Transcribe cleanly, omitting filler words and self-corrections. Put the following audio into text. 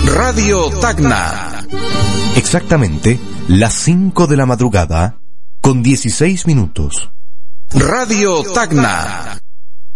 Radio Tacna. Exactamente las 5 de la madrugada con 16 minutos. Radio Tacna.